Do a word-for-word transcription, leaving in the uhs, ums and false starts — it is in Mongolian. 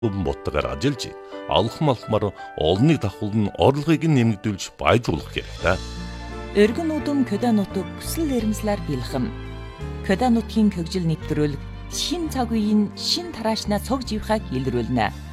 Өвөн боттойгоор ажиллаж алхам алхмаар олныг давхуулн орлогыг нь нэмэгдүүлж баяжуулах хэрэгтэй. Өргөн үдэм көдөө нутаг хүсэл эрмслэр бэлхэм. Көдөө нутгийн хөгжил нэвтрүүлэг шин цаг үеийн шин тараашна цог живхаг илрүүлнэ.